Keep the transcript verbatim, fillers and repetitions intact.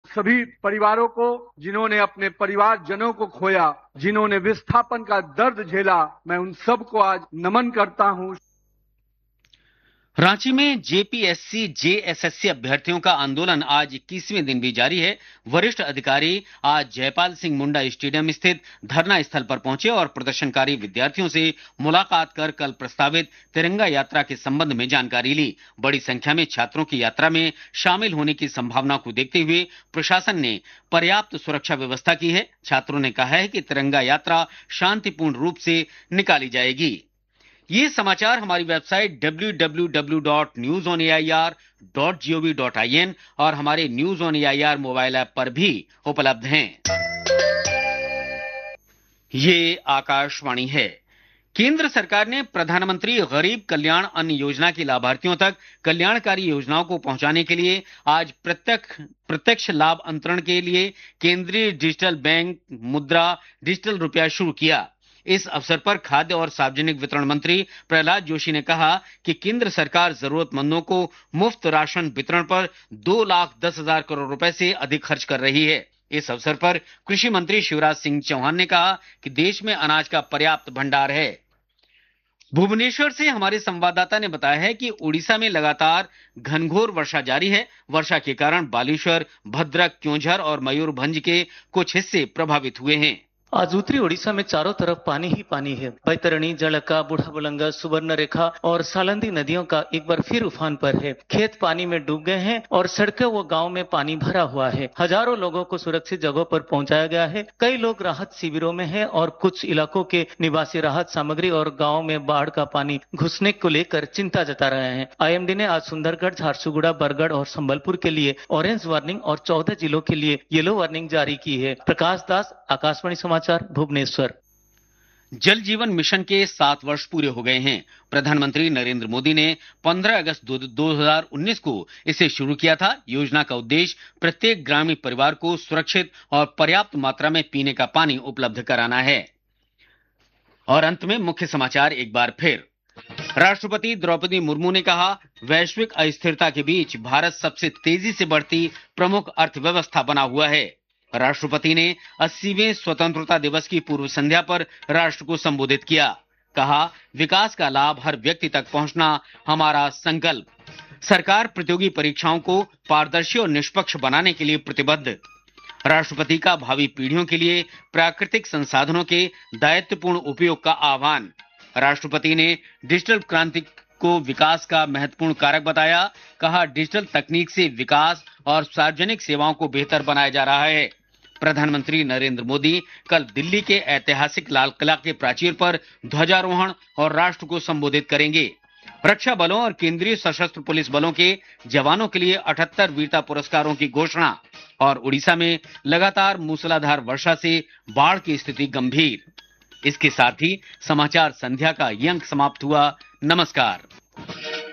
सभी परिवारों को, जिन्होंने अपने परिवारजनों को खोया, जिन्होंने विस्थापन का दर्द झेला, मैं उन सबको आज नमन करता हूं। रांची में जेपीएससी जेएसएससी अभ्यर्थियों का आंदोलन आज इक्कीसवें दिन भी जारी है। वरिष्ठ अधिकारी आज जयपाल सिंह मुंडा स्टेडियम स्थित धरना स्थल पर पहुंचे और प्रदर्शनकारी विद्यार्थियों से मुलाकात कर कल प्रस्तावित तिरंगा यात्रा के संबंध में जानकारी ली। बड़ी संख्या में छात्रों की यात्रा में शामिल होने की संभावना को देखते हुए प्रशासन ने पर्याप्त सुरक्षा व्यवस्था की है। छात्रों ने कहा है कि तिरंगा यात्रा शांतिपूर्ण रूप से निकाली जाएगी। ये समाचार हमारी website W W W dot news on A I R dot G O V dot I N और हमारे news on A I R mobile app पर भी उपलब्ध हैं। ये आकाशवाणी है। केंद्र सरकार ने प्रधानमंत्री गरीब कल्याण अन्न योजना के लाभार्थियों तक कल्याणकारी योजनाओं को पहुंचाने के लिए आज प्रत्यक्ष प्रत्यक्ष लाभ अंतरण के लिए केंद्रीय डिजिटल बैंक मुद्रा डिजिटल रुपया शुरू किया। इस अवसर पर खाद्य और सार्वजनिक वितरण मंत्री प्रहलाद जोशी ने कहा कि केंद्र सरकार जरूरतमंदों को मुफ्त राशन वितरण पर दो लाख दस हजार करोड़ रुपए से अधिक खर्च कर रही है। इस अवसर पर कृषि मंत्री शिवराज सिंह चौहान ने कहा कि देश में अनाज का पर्याप्त भंडार है। भुवनेश्वर से हमारे संवाददाता ने बताया है कि उड़ीसा में लगातार घनघोर वर्षा जारी है। वर्षा के कारण बालेश्वर, भद्रक, क्योंझर और मयूरभंज के कुछ हिस्से प्रभावित हुए हैं। आज उत्तरी ओडिशा में चारों तरफ पानी ही पानी है। बैतरणी, जलका, बूढ़ाबुलंगा, सुवर्ण रेखा और सालंदी नदियों का एक बार फिर उफान पर है। खेत पानी में डूब गए हैं और सड़कें व गांव में पानी भरा हुआ है। हजारों लोगों को सुरक्षित जगहों पर पहुंचाया गया है। कई लोग राहत शिविरों में हैं और कुछ इलाकों के निवासी राहत सामग्री और गाँव में बाढ़ का पानी घुसने को लेकर चिंता जता रहे हैं। आई एम डी ने आज सुंदरगढ़, झारसुगुड़ा, बरगढ़ और संबलपुर के लिए ऑरेंज वार्निंग और चौदह जिलों के लिए येलो वार्निंग जारी की है। प्रकाश दास, आकाशवाणी समाचार, भुवनेश्वर। जल जीवन मिशन के सात वर्ष पूरे हो गए हैं। प्रधानमंत्री नरेंद्र मोदी ने पंद्रह अगस्त दो हज़ार उन्नीस को इसे शुरू किया था। योजना का उद्देश्य प्रत्येक ग्रामीण परिवार को सुरक्षित और पर्याप्त मात्रा में पीने का पानी उपलब्ध कराना है। और अंत में मुख्य समाचार एक बार फिर। राष्ट्रपति द्रौपदी मुर्मू ने कहा, वैश्विक अस्थिरता के बीच भारत सबसे तेजी से बढ़ती प्रमुख अर्थव्यवस्था बना हुआ है। राष्ट्रपति ने अस्सीवें स्वतंत्रता दिवस की पूर्व संध्या पर राष्ट्र को संबोधित किया। कहा, विकास का लाभ हर व्यक्ति तक पहुंचना हमारा संकल्प। सरकार प्रतियोगी परीक्षाओं को पारदर्शी और निष्पक्ष बनाने के लिए प्रतिबद्ध। राष्ट्रपति का भावी पीढ़ियों के लिए प्राकृतिक संसाधनों के दायित्वपूर्ण उपयोग का आह्वान। राष्ट्रपति ने डिजिटल क्रांति को विकास का महत्वपूर्ण कारक बताया। कहा, डिजिटल तकनीक से विकास और सार्वजनिक सेवाओं को बेहतर बनाया जा रहा है। प्रधानमंत्री नरेंद्र मोदी कल दिल्ली के ऐतिहासिक लाल किला के प्राचीर पर ध्वजारोहण और राष्ट्र को संबोधित करेंगे। रक्षा बलों और केंद्रीय सशस्त्र पुलिस बलों के जवानों के लिए अठहत्तर वीरता पुरस्कारों की घोषणा। और उड़ीसा में लगातार मूसलाधार वर्षा से बाढ़ की स्थिति गंभीर। इसके साथ ही समाचार संध्या का ये अंक समाप्त हुआ। नमस्कार।